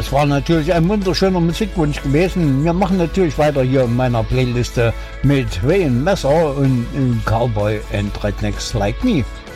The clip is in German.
das war natürlich ein wunderschöner Musikwunsch gewesen. Wir machen natürlich weiter hier in meiner Playliste mit Wayne Messer und Cowboy and Rednecks Like Me.